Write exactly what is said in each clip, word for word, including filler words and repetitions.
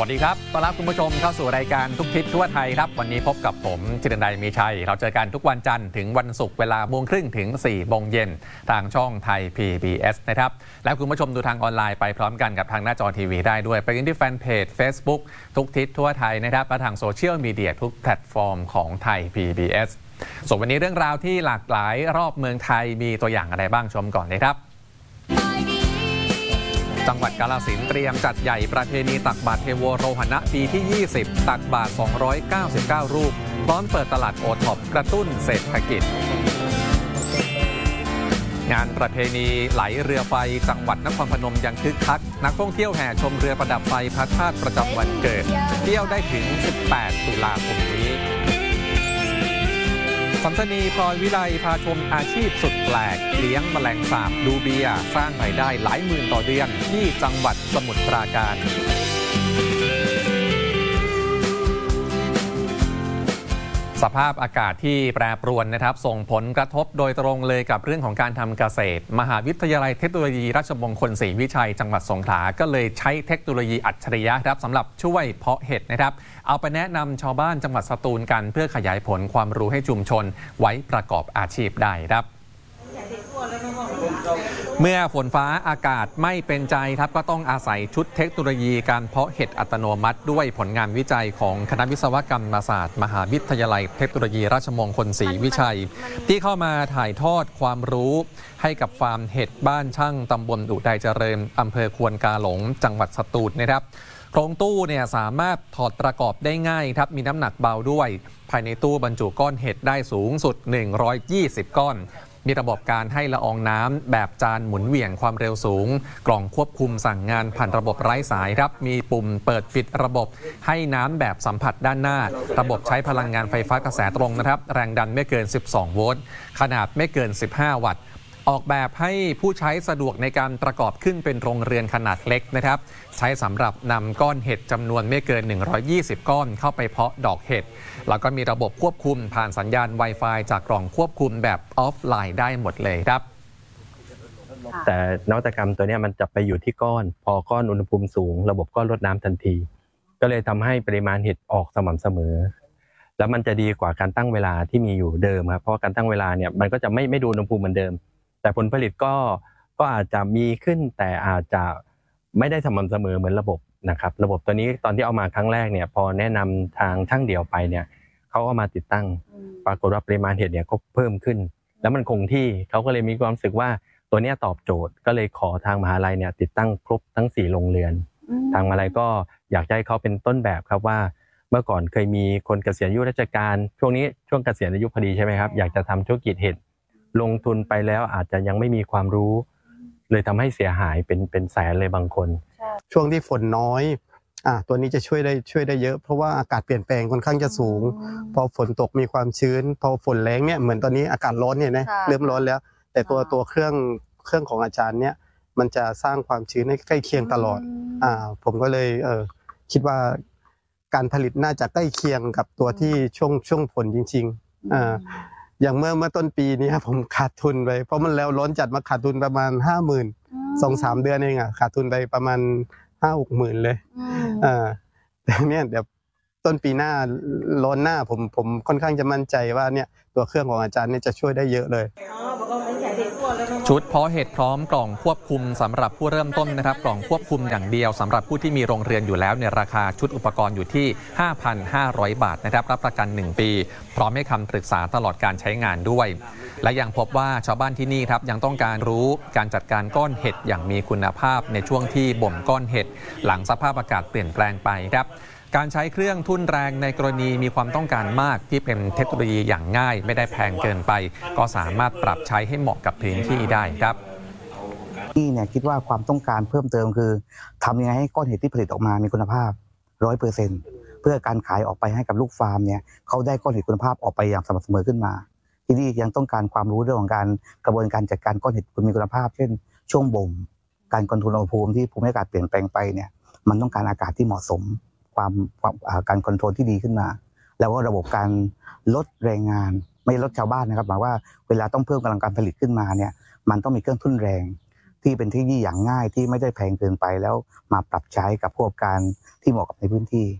วัสดีครับต้อนรับคุณผู้ชมเข้าสู่รายการทุกทิศทั่วไทยครับวันนี้พบกับผมจิรนัยมีชัยเราเจอกันทุกวันจันทร์ถึงวันศุกร์เวลาโมงครึ่งถึงสี่โมงเย็นทางช่องไทย พี บี เอส นะครับแล้วคุณผู้ชมดูทางออนไลน์ไปพร้อมกันกับทางหน้าจอทีวีได้ด้วยไปกันที่แฟนเพจ Facebook ทุกทิศทั่วไทยนะครับและทางโซเชียลมีเดียทุกแพลตฟอร์มของไทย พี บี เอส ส่วนวันนี้เรื่องราวที่หลากหลายรอบเมืองไทยมีตัวอย่างอะไรบ้างชมก่อนเลยครับจังหวัดกาฬสินธุ์เตรียมจัดใหญ่ประเพณีตักบาตรเทโวโรหณะปีที่ยี่สิบตักบาตรสองร้อยเก้าสิบเก้ารูปพร้อมเปิดตลาดโอท็อปกระตุ้นเศรษฐกิจงานประเพณีไหลเรือไฟจังหวัดนครพนมยังคึกคักนักท่องเที่ยวแห่ชมเรือประดับไฟพระธาตุประจำวันเกิดเที่ยวได้ถึงสิบแปดตุลาคมนี้สัมสนีพลอยวิไลพาชมอาชีพสุดแปลกเลี้ยงแมลงสาบดูเบียร์สร้างรายได้หลายหมื่นต่อเดือนที่จังหวัดสมุทรปราการสภาพอากาศที่แปรปรวนนะครับส่งผลกระทบโดยตรงเลยกับเรื่องของการทำเกษตรมหาวิทยาลัยเทคโนโลยีราชมงคลศรีวิชัยจังหวัดสงขลาก็เลยใช้เทคโนโลยีอัจฉริยะครับสำหรับช่วยเพาะเห็ดนะครับเอาไปแนะนำชาวบ้านจังหวัดสตูลกันเพื่อขยายผลความรู้ให้ชุมชนไว้ประกอบอาชีพได้ครับเมื่อฝนฟ้าอากาศไม่เป็นใจครับก็ต้องอาศัยชุดเทคโนโลยีการเพาะเห็ดอัตโนมัติด้วยผลงานวิจัยของคณะวิศวกรรมศาสตร์มหาวิทยาลัยเทคโนโลยีราชมงคลศรีวิชัยที่เข้ามาถ่ายทอดความรู้ให้กับฟาร์มเห็ดบ้านช่างตำบลอุทัยเจริญอำเภอควนกาหลงจังหวัดสตูลนะครับโครงตู้เนี่ยสามารถถอดประกอบได้ง่ายครับมีน้ำหนักเบาด้วยภายในตู้บรรจุก้อนเห็ดได้สูงสุดหนึ่งร้อยยี่สิบก้อนมีระบบการให้ละอองน้ำแบบจานหมุนเหวี่ยงความเร็วสูงกล่องควบคุมสั่งงานผ่านระบบไร้สายครับมีปุ่มเปิดปิดระบบให้น้ำแบบสัมผัสด้านหน้าระบบใช้พลังงานไฟฟ้ากระแสตรงนะครับแรงดันไม่เกินสิบสองโวลต์ขนาดไม่เกินสิบห้าวัตต์ออกแบบให้ผู้ใช้สะดวกในการประกอบขึ้นเป็นโรงเรือนขนาดเล็กนะครับใช้สำหรับนำก้อนเห็ดจำนวนไม่เกินหนึ่งร้อยยี่สิบก้อนเข้าไปเพาะดอกเห็ดแล้วก็มีระบบควบคุมผ่านสัญญาณ Wi-Fi จากกล่องควบคุมแบบออฟไลน์ได้หมดเลยครับแต่นวัตกรรมตัวนี้มันจะไปอยู่ที่ก้อนพอก้อนอุณหภูมิสูงระบบก็ลดน้ำทันทีก็เลยทำให้ปริมาณเห็ดออกสม่ำเสมอแล้วมันจะดีกว่าการตั้งเวลาที่มีอยู่เดิมครับเพราะการตั้งเวลาเนี่ยมันก็จะไม่ไม่ดูอุณหภูมิเหมือนเดิมแต่ผลผลิตก็ก็อาจจะมีขึ้นแต่อาจจะไม่ได้สม่ำเสมอเหมือนระบบนะครับระบบตัวนี้ตอนที่เอามาครั้งแรกเนี่ยพอแนะนำทางช่างเดี่ยวไปเนี่ยเขาเอามาติดตั้งปรากฏว่าปริมาณเห็ดเนี่ยก็เพิ่มขึ้นแล้วมันคงที่เขาก็เลยมีความรู้สึกว่าตัวนี้ตอบโจทย์ก็เลยขอทางมหาลัยเนี่ยติดตั้งครบทั้งสี่โรงเรือนทางมหาลัยก็อยากให้เขาเป็นต้นแบบครับว่าเมื่อก่อนเคยมีคนเกษียณอายุราชการช่วงนี้ช่วงเกษียณอายุพอดีใช่ไหมครับอยากจะทำธุรกิจเห็ดลงทุนไปแล้วอาจจะยังไม่มีความรู้เลยทำให้เสียหายเป็นเป็นแสนเลยบางคนช่วงที่ฝนน้อยอ่ะตัวนี้จะช่วยได้ช่วยได้เยอะเพราะว่าอากาศเปลี่ยนแปลงค่อนข้างจะสูงพอฝนตกมีความชื้นพอฝนแรงเนี่ยเหมือนตอนนี้อากาศร้อนเนี่ยนะเริ่มร้อนแล้วแต่ตัวตัวเครื่องเครื่องของอาจารย์เนี่ยมันจะสร้างความชื้นให้ใกล้เคียงตลอดอ่าผมก็เลยเออคิดว่าการผลิตน่าจะใกล้เคียงกับตัวที่ช่วงช่วงฝนจริงๆอ่าอย่างเมื่อเมื่อต้นปีนี้ผมขาดทุนไปเพราะมันแล้วร้อนจัดมาขาดทุนประมาณห้าหมื่นสองสามเดือนเองอ่ะขาดทุนไปประมาณห้าหกหมื่นเลยอ่าแต่เนี่ยเดี๋ยวต้นปีหน้าร้อนหน้าผมผมค่อนข้างจะมั่นใจว่าเนี่ยตัวเครื่องของอาจารย์เนี่ยจะช่วยได้เยอะเลยชุดเพาะเห็ดพร้อมกล่องควบคุมสำหรับผู้เริ่มต้นนะครับกล่องควบคุมอย่างเดียวสำหรับผู้ที่มีโรงเรือนอยู่แล้วเนี่ยราคาชุดอุปกรณ์อยู่ที่ ห้าพันห้าร้อย บาทนะครับรับประกันหนึ่งปีพร้อมให้คำปรึกษาตลอดการใช้งานด้วยและยังพบว่าชาวบ้านที่นี่ครับยังต้องการรู้การจัดการก้อนเห็ดอย่างมีคุณภาพในช่วงที่บ่มก้อนเห็ดหลังสภาพอากาศเปลี่ยนแปลงไปครับการใช้เครื่องทุ่นแรงในกรณีมีความต้องการมากที่เป็นเทคโนโลยีอย่างง่ายไม่ได้แพงเกินไปก็สามารถปรับใช้ให้เหมาะกับพื้นที่ได้ครับนี่เนี่ยคิดว่าความต้องการเพิ่มเติมคือทำยังไงให้ก้อนเห็ดที่ผลิตออกมามีคุณภาพ ร้อยเปอร์เซ็นต์ เพื่อการขายออกไปให้กับลูกฟาร์มเนี่ยเขาได้ก้อนเห็ดคุณภาพออกไปอย่างสม่ำเสมอขึ้นมาที่นี่ยังต้องการความรู้เรื่องของการกระบวนการจัดการก้อนเห็ดมีคุณภาพเช่นช่วงบ่มการคอนโทรลอุณหภูมิที่ภูมิอากาศเปลี่ยนแปลงไปเนี่ยมันต้องการอากาศที่เหมาะสมความการคอนโทรลที่ดีขึ้นมาแล้วก็ระบบการลดแรงงานไม่ลดชาวบ้านนะครับหมายว่าเวลาต้องเพิ่มกำลังการผลิตขึ้นมาเนี่ยมันต้องมีเครื่องทุ่นแรงที่เป็นเทคโนโลยีอย่างง่ายที่ไม่ได้แพงเกินไปแล้วมาปรับใช้กับผู้ประกอบการที่เหมาะกับในพื้นที่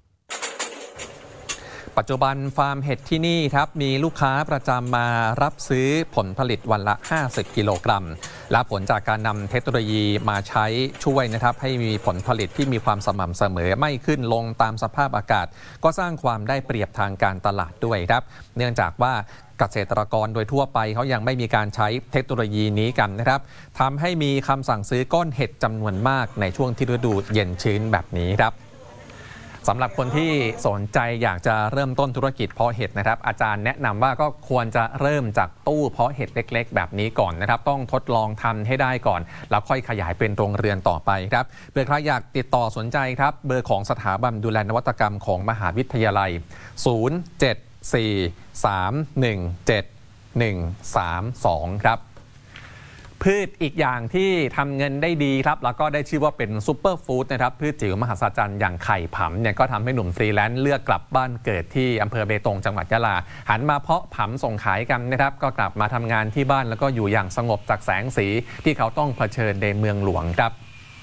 ปัจจุบันฟาร์มเห็ดที่นี่ครับมีลูกค้าประจำมารับซื้อผลผลิตวันละห้าสิบกิโลกรัมและผลจากการนำเทคโนโลยีมาใช้ช่วยนะครับให้มีผลผลิตที่มีความสม่ำเสมอไม่ขึ้นลงตามสภาพอากาศก็สร้างความได้เปรียบทางการตลาดด้วยครับเนื่องจากว่าเกษตรกรโดยทั่วไปเขายังไม่มีการใช้เทคโนโลยีนี้กันนะครับทำให้มีคำสั่งซื้อก้อนเห็ดจำนวนมากในช่วงที่ฤดูเย็นชื้นแบบนี้ครับสำหรับคนที่สนใจอยากจะเริ่มต้นธุรกิจเพาะเห็ดนะครับอาจารย์แนะนำว่าก็ควรจะเริ่มจากตู้เพาะเห็ดเล็กๆแบบนี้ก่อนนะครับต้องทดลองทำให้ได้ก่อนแล้วค่อยขยายเป็นโรงเรือนต่อไปครับเผื่อใครอยากติดต่อสนใจครับเบอร์ของสถาบันดูแลนวัตกรรมของมหาวิทยาลัยศูนย์ เจ็ด สี่ สาม หนึ่ง เจ็ด หนึ่ง สาม สองครับพืชอีกอย่างที่ทำเงินได้ดีครับแล้วก็ได้ชื่อว่าเป็นซุปเปอร์ฟู้ดนะครับพืชจิ๋วมหัศจรรย์อย่างไข่ผำเนี่ยก็ทำให้หนุ่มฟรีแลนซ์เลือกกลับบ้านเกิดที่อำเภอเบตงจังหวัดยะลาหันมาเพาะผำส่งขายกันนะครับก็กลับมาทำงานที่บ้านแล้วก็อยู่อย่างสงบจากแสงสีที่เขาต้องเผชิญในเมืองหลวงครับ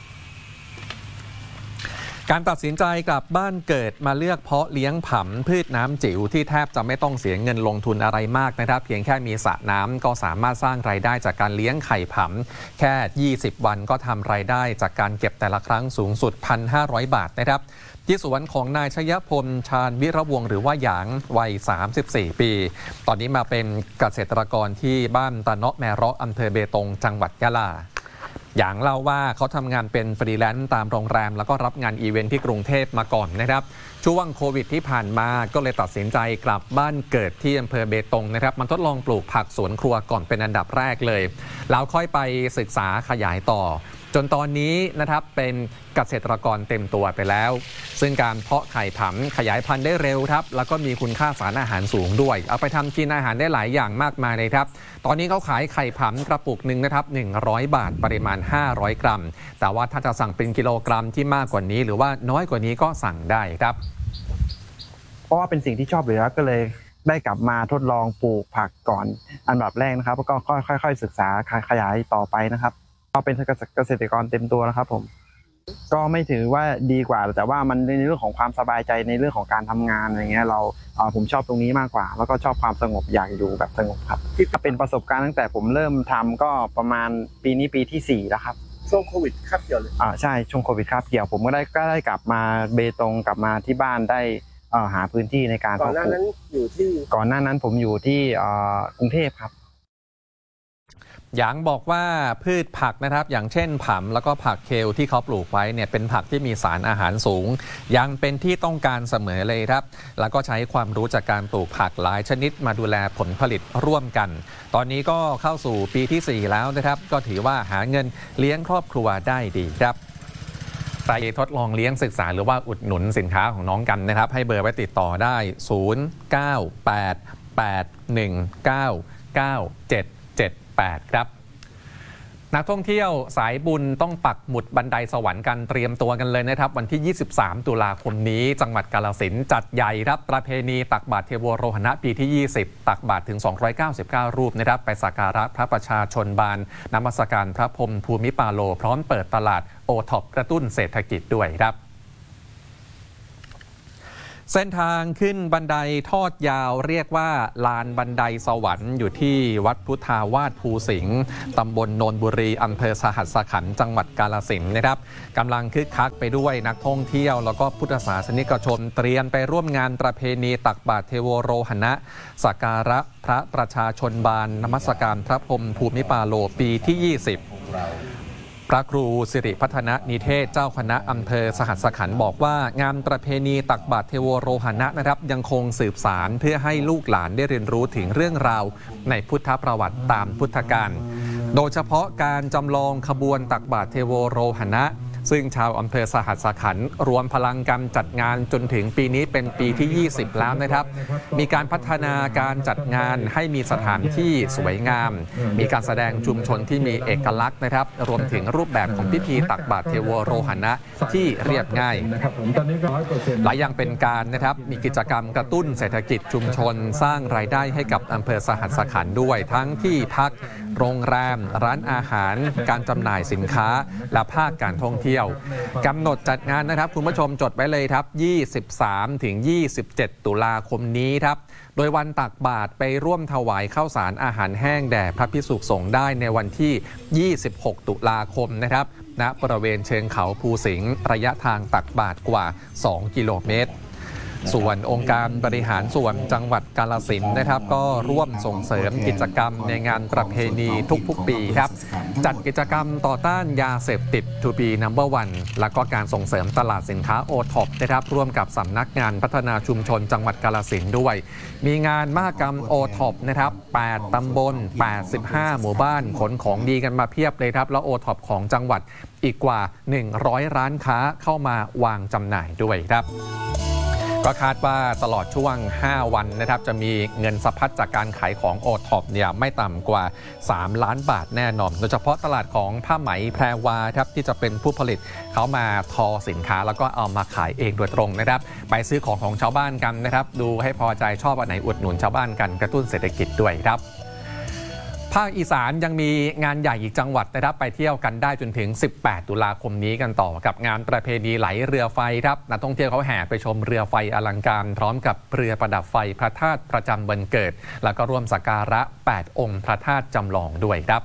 การตัดสินใจกลับบ้านเกิดมาเลือกเพาะเลี้ยงผำพืชน้ำจิ๋วที่แทบจะไม่ต้องเสียเงินลงทุนอะไรมากนะครับเพียงแค่มีสระน้ำก็สามารถสร้างรายได้จากการเลี้ยงไข่ผำแค่ยี่สิบวันก็ทำรายได้จากการเก็บแต่ละครั้งสูงสุด หนึ่งพันห้าร้อย บาทนะครับที่สวนของนายชยพลชาญวิระวงศ์หรือว่าหยางวัยสามสิบสี่ปีตอนนี้มาเป็นเกษตรกรที่บ้านตะเนาะแมเราะอำเภอเบตงจังหวัดยะลาอย่างเล่าว่าเขาทำงานเป็นฟรีแลนซ์ตามโรงแรมแล้วก็รับงานอีเวนท์ที่กรุงเทพมาก่อนนะครับช่วงโควิดที่ผ่านมาก็เลยตัดสินใจกลับบ้านเกิดที่อำเภอเบตงนะครับมันทดลองปลูกผักสวนครัวก่อนเป็นอันดับแรกเลยแล้วค่อยไปศึกษาขยายต่อจนตอนนี้นะครับเป็นเกษตรกรเต็มตัวไปแล้วซึ่งการเพาะไข่ผำขยายพันธุ์ได้เร็วครับแล้วก็มีคุณค่าสารอาหารสูงด้วยเอาไปทำกินอาหารได้หลายอย่างมากมายเลยครับตอนนี้เขาขายไข่ผำกระปุกหนึ่งนะครับหนึ่งร้อยบาทปริมาณห้าร้อยกรัมแต่ว่าถ้าจะสั่งเป็นกิโลกรัมที่มากกว่านี้หรือว่าน้อยกว่านี้ก็สั่งได้ครับเพราะว่าเป็นสิ่งที่ชอบอยู่แล้วก็เลยได้กลับมาทดลองปลูกผักก่อนอันดับแรกนะครับแล้วก็ค่อยๆศึกษาขยายต่อไปนะครับก็เป็นเกษตรกรเต็มตัวแล้วครับผมก็ไม่ถือว่าดีกว่าแต่ว่ามันในเรื่องของความสบายใจในเรื่องของการทำงานอะไรเงี้ยเราผมชอบตรงนี้มากกว่าแล้วก็ชอบความสงบอยากอยู่แบบสงบครับที่เป็นประสบการณ์ตั้งแต่ผมเริ่มทำก็ประมาณปีนี้ปีที่สี่แล้วครับช่วงโควิดคาบเกี่ยวเลยอ่าใช่ช่วงโควิดคาบเกี่ยวผมก็ได้ก็ได้กลับมาเบตงกลับมาที่บ้านได้หาพื้นที่ในการก่อนหน้านั้นอยู่ที่ก่อนหน้านั้นผมอยู่ที่กรุงเทพครับหยางบอกว่าพืชผักนะครับอย่างเช่นผำแล้วก็ผักเคลที่เขาปลูกไว้เนี่ยเป็นผักที่มีสารอาหารสูงยังเป็นที่ต้องการเสมอเลยครับแล้วก็ใช้ความรู้จากการปลูกผักหลายชนิดมาดูแลผลผลิตร่วมกันตอนนี้ก็เข้าสู่ปีที่สี่แล้วนะครับก็ถือว่าหาเงินเลี้ยงครอบครัวได้ดีครับใครทดลองเลี้ยงศึกษาหรือว่าอุดหนุนสินค้าของน้องกันนะครับให้เบอร์ไว้ติดต่อได้ศูนย์ เก้า แปด แปด หนึ่ง เก้า เก้า เจ็ด เจ็ด แปดครับนักท่องเที่ยวสายบุญต้องปักหมุดบันไดสวรรค์กันเตรียมตัวกันเลยนะครับวันที่ยี่สิบสามตุลาคมนี้จังหวัดกาฬสินธุ์จัดใหญ่ครับประเพณีตักบาตรเทโวโรหณะปีที่ยี่สิบตักบาตรถึงสองร้อยเก้าสิบเก้ารูปนะครับไปสักการะพระประชาชนบานนมัสการพระพรหมภูมิปาโลพร้อมเปิดตลาดโอท็อปกระตุ้นเศรษฐกิจด้วยครับเส้นทางขึ้นบันไดทอดยาวเรียกว่าลานบันไดสวรรค์อยู่ที่วัดพุทธาวาสภูสิงห์ตำบลโนนบุรีอำเภอสหัสขันธ์จังหวัดกาฬสินธุ์นะครับกำลังคึกคักไปด้วยนักท่องเที่ยวแล้วก็พุทธศาสนิกชนเตรียมไปร่วมงานประเพณีตักบาตรเทโวโรหณะสักการะพระประชาชนบานนมัสการพระพรหมภูมิปาโลปีที่ยี่สิบพระครูสิริพัฒนนิเทศเจ้าคณะอำเภอสหัสขันธ์บอกว่างานประเพณีตักบาตรเทโวโรหณะนะครับยังคงสืบสานเพื่อให้ลูกหลานได้เรียนรู้ถึงเรื่องราวในพุทธประวัติตามพุทธกาลโดยเฉพาะการจำลองขบวนตักบาตรเทโวโรหณะซึ่งชาวอำเภอสหัสขันธ์รวมพลังกันจัดงานจนถึงปีนี้เป็นปีที่ ยี่สิบ แล้วนะครับมีการพัฒนาการจัดงานให้มีสถานที่สวยงามมีการแสดงชุมชนที่มีเอกลักษณ์นะครับรวมถึงรูปแบบของพิธีตักบาตรเทโวโรหณะที่เรียบง่ายหลายอย่างเป็นการนะครับมีกิจกรรมกระตุ้นเศรษฐกิจชุมชนสร้างรายได้ให้กับอำเภอสหัสขันธ์ด้วยทั้งที่พักโรงแรมร้านอาหารการจำหน่ายสินค้าและภาคการท่องเที่ยวกำหนดจัดงานนะครับคุณผู้ชมจดไว้เลยครับยี่สิบสามถึงยี่สิบเจ็ดตุลาคมนี้ครับโดยวันตักบาตรไปร่วมถวายข้าวสารอาหารแห้งแด่พระภิกษุสงฆ์ได้ในวันที่ยี่สิบหกตุลาคมนะครับณบริเวณเชิงเขาภูสิงห์ระยะทางตักบาตรกว่าสองกิโลเมตรส่วนองค์การบริหารส่วนจังหวัดกาฬสินธุ์นะครับก็ร่วมส่งเสริมกิจกรรมในงานประเพณีทุกๆปีครับจัดกิจกรรมต่อต้านยาเสพติด ทู บี นัมเบอร์ วัน แล้วก็การส่งเสริมตลาดสินค้าโอท็อปนะครับร่วมกับสำนักงานพัฒนาชุมชนจังหวัดกาฬสินธุ์ด้วยมีงานมหกรรมโอท็อปนะครับแปดตำบลแปดสิบห้าหมู่บ้านขนของดีกันมาเพียบเลยครับแล้วโอท็อปของจังหวัดอีกกว่าหนึ่งร้อยร้านค้าเข้ามาวางจำหน่ายด้วยครับก็คาดว่าตลอดช่วงห้าวันนะครับจะมีเงินสะพัดจากการขายของโอท็อปเนี่ยไม่ต่ำกว่าสามล้านบาทแน่นอนโดยเฉพาะตลาดของผ้าไหมแพรวาครับที่จะเป็นผู้ผลิตเขามาทอสินค้าแล้วก็เอามาขายเองโดยตรงนะครับไปซื้อของของชาวบ้านกันนะครับดูให้พอใจชอบอันไหนอุดหนุนชาวบ้านกันกระตุ้นเศรษฐกิจด้วยครับภาคอีสานยังมีงานใหญ่อีกจังหวัดนะครับไปเที่ยวกันได้จนถึงสิบแปดตุลาคมนี้กันต่อกับงานประเพณีไหลเรือไฟครับนักท่องเที่ยวเขาแห่ไปชมเรือไฟอลังการพร้อมกับเรือประดับไฟพระธาตุประจำวันเกิดแล้วก็ร่วมสักการะแปดองค์พระธาตุจำลองด้วยครับ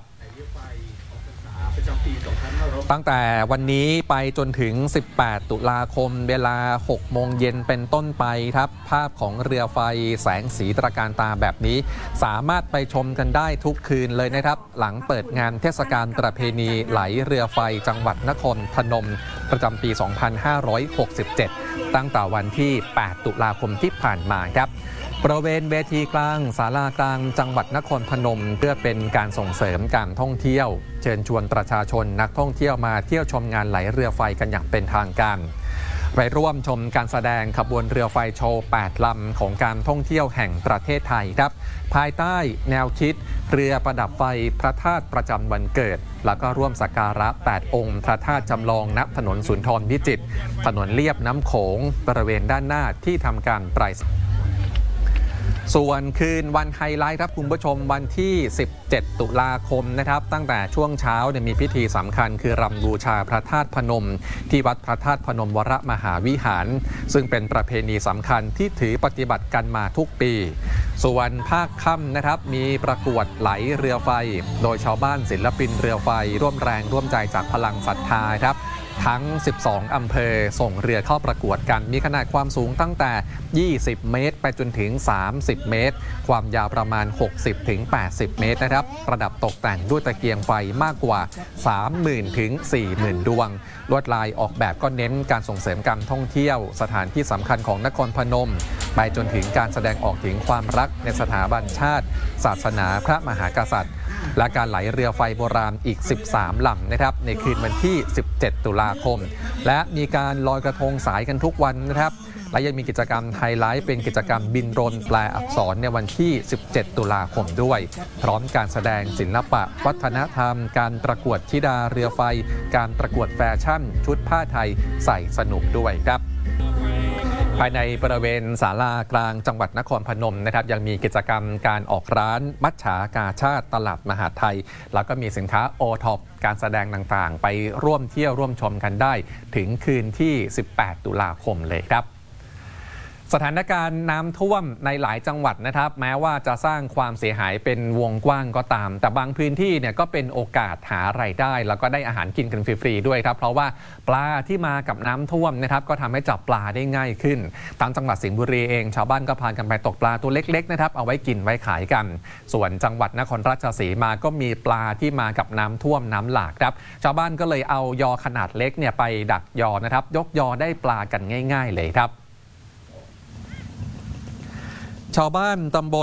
ตั้งแต่วันนี้ไปจนถึงสิบแปดตุลาคมเวลาหกโมงเย็นเป็นต้นไปครับภาพของเรือไฟแสงสีตระการตาแบบนี้สามารถไปชมกันได้ทุกคืนเลยนะครับหลังเปิดงานเทศกาลประเพณีไหลเรือไฟจังหวัดนครพนมประจำปี สองพันห้าร้อยหกสิบเจ็ด ตั้งแต่วันที่ แปดตุลาคมที่ผ่านมาครับบริเวณเวทีกลางศาลากลางจังหวัดนครพนมเพื่อเป็นการส่งเสริมการท่องเที่ยวเชิญชวนประชาชนนักท่องเที่ยวมาเที่ยวชมงานไหลเรือไฟกันอย่างเป็นทางการไปร่วมชมการแสดงขบวนเรือไฟโชว์แปดลำของการท่องเที่ยวแห่งประเทศไทยครับภายใต้แนวคิดเรือประดับไฟพระธาตุประจำวันเกิดแล้วก็ร่วมสักการะแปดองค์พระธาตุจำลองณถนนสุนทรวิจิตรถนนเลียบน้ำโขงบริเวณด้านหน้าที่ทำการปลายส่วนคืนวันไฮไลท์ครับคุณผู้ชมวันที่สิบเจ็ดตุลาคมนะครับตั้งแต่ช่วงเช้าเนี่ยมีพิธีสำคัญคือรำบูชาพระธาตุพนมที่วัดพระธาตุพนมวรมหาวิหารซึ่งเป็นประเพณีสำคัญที่ถือปฏิบัติกันมาทุกปีส่วนภาคค่ำนะครับมีประกวดไหลเรือไฟโดยชาวบ้านศิลปินเรือไฟร่วมแรงร่วมใจจากพลังศรัทธาครับทั้งสิบสองอำเภอส่งเรือเข้าประกวดกันมีขนาดความสูงตั้งแต่ยี่สิบเมตรไปจนถึงสามสิบเมตรความยาวประมาณหกสิบถึงแปดสิบเมตรนะครับประดับตกแต่งด้วยตะเกียงไฟมากกว่า สามหมื่น ถึง สี่หมื่น ดวงลวดลายออกแบบก็เน้นการส่งเสริมการท่องเที่ยวสถานที่สำคัญของนครพนมไปจนถึงการแสดงออกถึงความรักในสถาบันชาติศาสนาพระมหากษัตริย์และการไหลเรือไฟโบราณอีกสิบสามลำนะครับในคืนวันที่สิบเจ็ดตุลาคมและมีการลอยกระทงสายกันทุกวันนะครับและยังมีกิจกรรมไฮไลท์เป็นกิจกรรมบินโดรนแปลอักษรในวันที่สิบเจ็ดตุลาคมด้วยพร้อมการแสดงศิลปะวัฒนธรรมการประกวดธิดาเรือไฟการประกวดแฟชั่นชุดผ้าไทยใส่สนุกด้วยครับภายในบริเวณศาลากลางจังหวัดนครพนมนะครับยังมีกิจกรรมการออกร้านมัจฉากาชาติตลาดมหาไทยแล้วก็มีสินค้าโอท็อปการแสดงต่างๆไปร่วมเที่ยวร่วมชมกันได้ถึงคืนที่สิบแปดตุลาคมเลยครับสถานการณ์น้ำท่วมในหลายจังหวัดนะครับแม้ว่าจะสร้างความเสียหายเป็นวงกว้างก็ตามแต่บางพื้นที่เนี่ยก็เป็นโอกาสหารายได้แล้วก็ได้อาหารกินกันฟรีๆด้วยครับเพราะว่าปลาที่มากับน้ำท่วมนะครับก็ทำให้จับปลาได้ง่ายขึ้นทางจังหวัดสิงห์บุรีเองชาวบ้านก็พากันไปตกปลาตัวเล็กๆนะครับเอาไว้กินไว้ขายกันส่วนจังหวัดนครราชสีมาก็มีปลาที่มากับน้ำท่วมน้ำหลากครับชาวบ้านก็เลยเอายอขนาดเล็กเนี่ยไปดักยอนะครับยกยอได้ปลากันง่ายๆเลยครับชาวบ้านตำบล